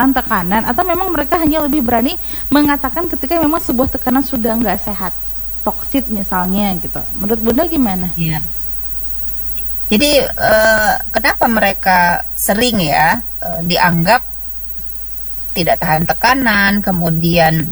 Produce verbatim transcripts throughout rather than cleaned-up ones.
tekanan, atau memang mereka hanya lebih berani mengatakan ketika memang sebuah tekanan sudah nggak sehat, toksit misalnya gitu. Menurut Bunda gimana? Iya. Jadi eh, kenapa mereka sering ya eh, dianggap tidak tahan tekanan, kemudian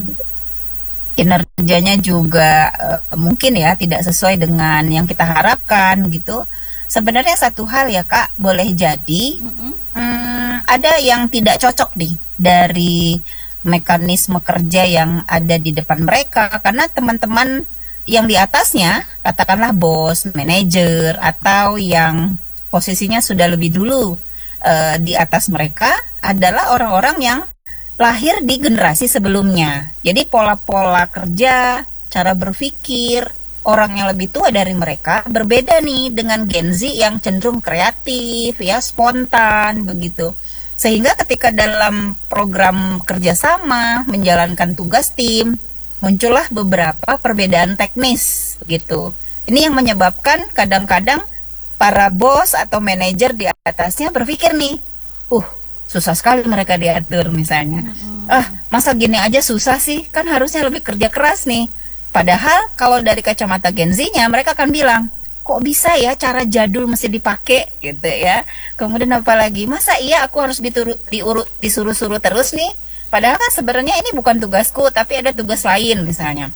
kinerjanya juga eh, mungkin ya tidak sesuai dengan yang kita harapkan gitu. Sebenarnya satu hal ya Kak, boleh jadi Mm-mm. hmm, ada yang tidak cocok nih dari mekanisme kerja yang ada di depan mereka, karena teman-teman yang di atasnya, katakanlah bos, manajer, atau yang posisinya sudah lebih dulu eh, di atas mereka adalah orang-orang yang lahir di generasi sebelumnya. Jadi pola-pola kerja, cara berpikir orang yang lebih tua dari mereka berbeda nih dengan Gen Z yang cenderung kreatif, ya spontan begitu. Sehingga ketika dalam program kerjasama menjalankan tugas tim, muncullah beberapa perbedaan teknis gitu. Ini yang menyebabkan kadang-kadang para bos atau manajer di atasnya berpikir nih, uh susah sekali mereka diatur misalnya. Ah, masa gini aja susah sih? Kan harusnya lebih kerja keras nih. Padahal kalau dari kacamata Gen Z-nya mereka akan bilang, kok bisa ya cara jadul mesti dipakai gitu ya. Kemudian apalagi, masa iya aku harus dituru, diuru, disuruh-suruh terus nih? Padahal kan sebenarnya ini bukan tugasku, tapi ada tugas lain misalnya.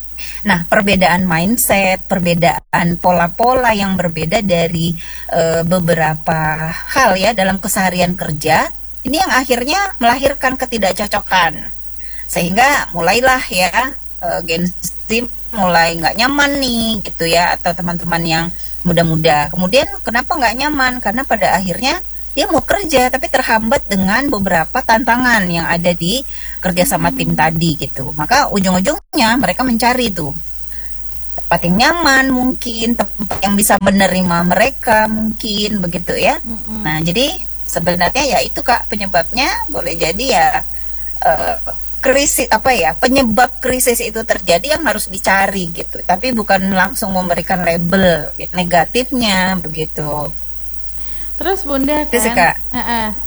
Nah, perbedaan mindset, perbedaan pola-pola yang berbeda dari e, beberapa hal ya dalam keseharian kerja, ini yang akhirnya melahirkan ketidakcocokan. Sehingga mulailah ya e, Gen Z mulai nggak nyaman nih gitu ya, atau teman-teman yang muda-muda. Kemudian kenapa nggak nyaman? Karena pada akhirnya dia mau kerja tapi terhambat dengan beberapa tantangan yang ada di kerjasama tim tadi gitu. Maka ujung-ujungnya mereka mencari tuh tempat yang nyaman, mungkin tempat yang bisa menerima mereka, mungkin begitu ya. Mm-mm. Nah jadi sebenarnya ya itu Kak penyebabnya, boleh jadi ya uh, krisis apa ya, penyebab krisis itu terjadi yang harus dicari gitu, tapi bukan langsung memberikan label negatifnya begitu. Terus Bunda Itu sih, kan, Kak. uh-uh,